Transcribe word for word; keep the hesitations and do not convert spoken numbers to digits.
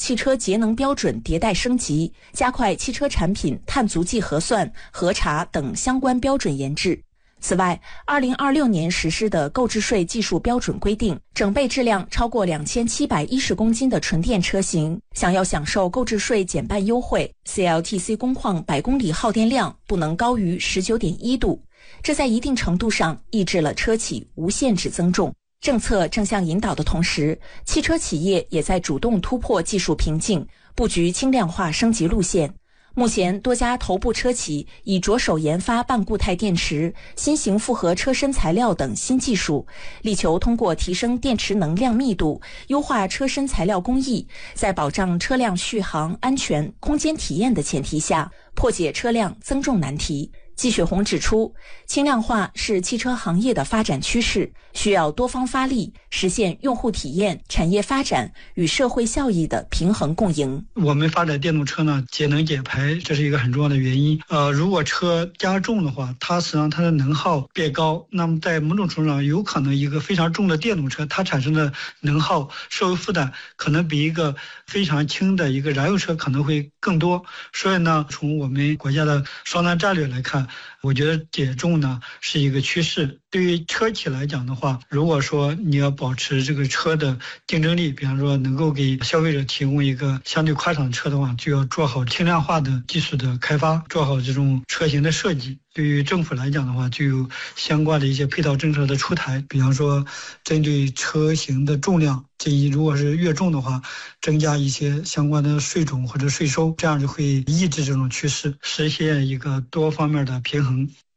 汽车节能标准迭代升级，加快汽车产品碳足迹核算、核查等相关标准研制。此外，二零二六年实施的购置税技术标准规定，整备质量超过两千七百一十公斤的纯电车型，想要享受购置税减半优惠 ，C L T C 工况百公里耗电量不能高于 十九点一度，这在一定程度上抑制了车企无限制增重。政策正向引导的同时，汽车企业也在主动突破技术瓶颈，布局轻量化升级路线。目前，多家头部车企已着手研发半固态电池、新型复合车身材料等新技术，力求通过提升电池能量密度、优化车身材料工艺，在保障车辆续航、安全、空间体验的前提下，破解车辆增重难题。季雪红指出，轻量化是汽车行业的发展趋势，需要多方发力，实现用户体验、产业发展与社会效益的平衡共赢。 我们发展电动车呢，节能减排，这是一个很重要的原因。呃，如果车加重的话，它实际上它的能耗变高，那么在某种程度上，有可能一个非常重的电动车，它产生的能耗社会负担可能比一个非常轻的一个燃油车可能会更多。所以呢，从我们国家的双碳战略来看，我觉得减重呢是一个趋势。对于车企来讲的话，如果说你要保持这个车的竞争力，比方说能够给消费者提供一个相对宽敞的车的话，就要做好轻量化的技术的开发，做好这种车型的设计。对于政府来讲的话，就有相关的一些配套政策的出台，比方说针对车型的重量，这一如果是越重的话，增加一些相关的税种或者税收，这样就会抑制这种趋势，实现一个多方面的平衡。